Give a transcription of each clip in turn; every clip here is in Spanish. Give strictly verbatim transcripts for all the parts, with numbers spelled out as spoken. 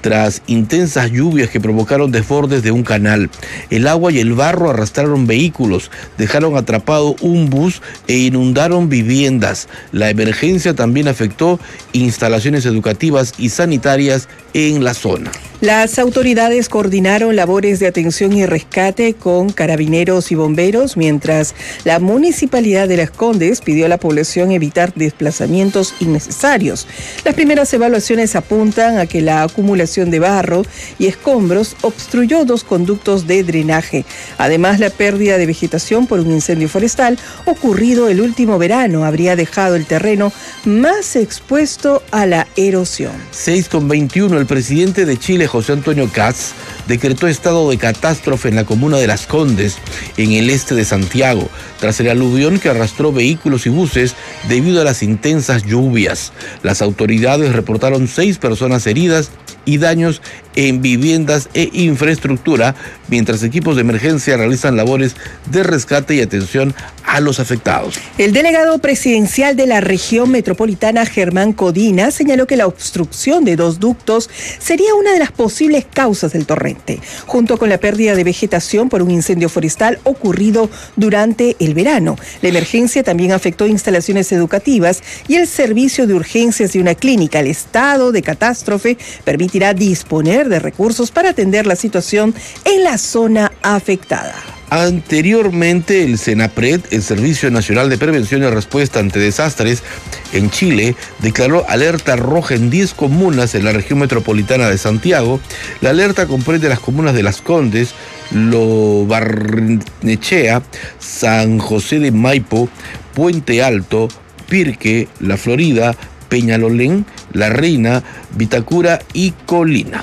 tras intensas lluvias que provocaron desbordes de un canal. El agua y el barro arrastraron vehículos, dejaron atrapado un bus e inundaron viviendas. La emergencia también afectó instalaciones educativas y sanitarias en la zona. Las autoridades coordinaron labores de atención y rescate con carabineros y bomberos, mientras la Municipalidad de Las Condes pidió a la población evitar desplazamientos innecesarios. Las primeras evaluaciones apuntan a que la acumulación de barro y escombros obstruyó dos conductos de drenaje. Además, la pérdida de vegetación por un incendio forestal ocurrido el último verano habría dejado el terreno más expuesto a la erosión. seis con veintiuno, el presidente de Chile, José Antonio Kast, decretó estado de catástrofe en la comuna de Las Condes, en el este de Santiago, tras el aluvión que arrastró vehículos y buses debido a las intensas lluvias. Las autoridades reportaron seis personas heridas y daños en viviendas e infraestructura, mientras equipos de emergencia realizan labores de rescate y atención a los afectados. El delegado presidencial de la región metropolitana, Germán Codina, señaló que la obstrucción de dos ductos sería una de las posibles causas del torrente, junto con la pérdida de vegetación por un incendio forestal ocurrido durante el verano. La emergencia también afectó instalaciones educativas y el servicio de urgencias de una clínica. El estado de catástrofe permitirá disponer de recursos para atender la situación en la zona afectada. Anteriormente, el SENAPRED, el Servicio Nacional de Prevención y Respuesta ante Desastres en Chile, declaró alerta roja en diez comunas en la región metropolitana de Santiago. La alerta comprende las comunas de Las Condes, Lo Barnechea, San José de Maipo, Puente Alto, Pirque, La Florida, Peñalolén, La Reina, Vitacura y Colina.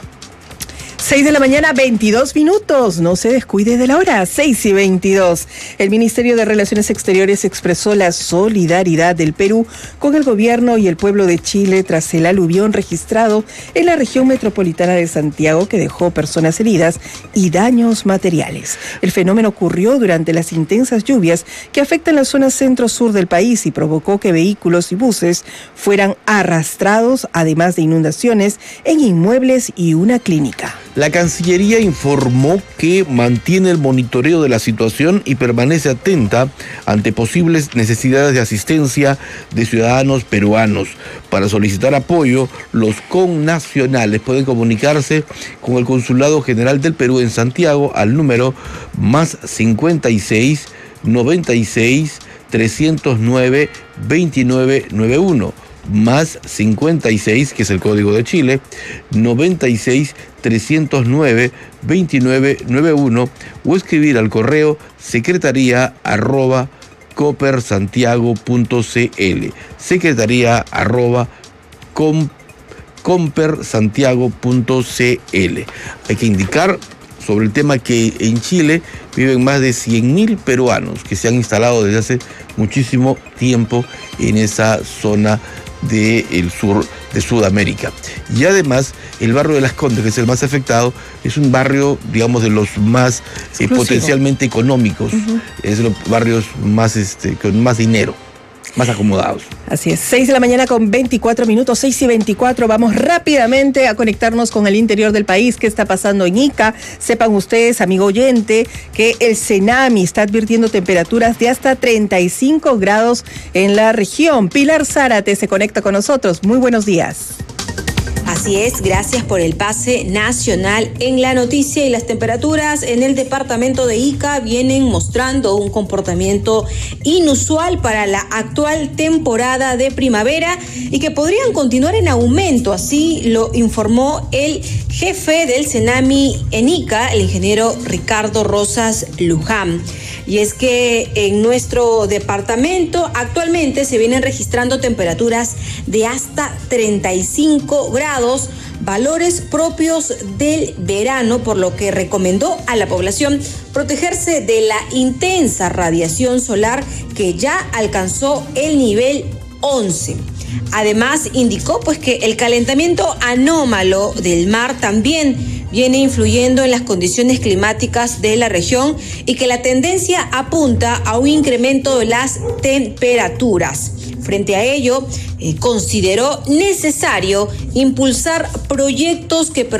seis de la mañana, veintidós minutos. No se descuide de la hora, seis y veintidós. El Ministerio de Relaciones Exteriores expresó la solidaridad del Perú con el gobierno y el pueblo de Chile tras el aluvión registrado en la región metropolitana de Santiago, que dejó personas heridas y daños materiales. El fenómeno ocurrió durante las intensas lluvias que afectan la zona centro-sur del país y provocó que vehículos y buses fueran arrastrados, además de inundaciones en inmuebles y una clínica. La Cancillería informó que mantiene el monitoreo de la situación y permanece atenta ante posibles necesidades de asistencia de ciudadanos peruanos. Para solicitar apoyo, los connacionales pueden comunicarse con el Consulado General del Perú en Santiago al número más cincuenta y seis, noventa y seis, trescientos nueve, veintinueve noventa y uno. Más cincuenta y seis, que es el código de Chile, noventa y seis, trescientos nueve, veintinueve noventa y uno, o escribir al correo secretaría arroba copersantiago punto cl, secretaría arroba com, compersantiago punto cl. Hay que indicar sobre el tema que en Chile viven más de cien mil peruanos que se han instalado desde hace muchísimo tiempo en esa zona del sur de Sudamérica. Y además, el barrio de Las Condes, que es el más afectado, es un barrio, digamos, de los más eh, potencialmente económicos, uh-huh. Es de los barrios más, este, con más dinero, más acomodados. Así es, seis de la mañana con veinticuatro minutos, seis y veinticuatro. Vamos rápidamente a conectarnos con el interior del país. ¿Qué está pasando en Ica? Sepan ustedes, amigo oyente, que el CENAMI está advirtiendo temperaturas de hasta treinta y cinco grados en la región. Pilar Zárate se conecta con nosotros. Muy buenos días. Así es, gracias por el pase nacional en la noticia. Y las temperaturas en el departamento de Ica vienen mostrando un comportamiento inusual para la actual temporada de primavera y que podrían continuar en aumento. Así lo informó el jefe del CENAMI en Ica, el ingeniero Ricardo Rosas Luján. Y es que en nuestro departamento actualmente se vienen registrando temperaturas de hasta treinta y cinco grados, valores propios del verano, por lo que recomendó a la población protegerse de la intensa radiación solar que ya alcanzó el nivel once. Además, indicó pues que el calentamiento anómalo del mar también viene influyendo en las condiciones climáticas de la región y que la tendencia apunta a un incremento de las temperaturas. Frente a ello, eh, consideró necesario impulsar proyectos que permitan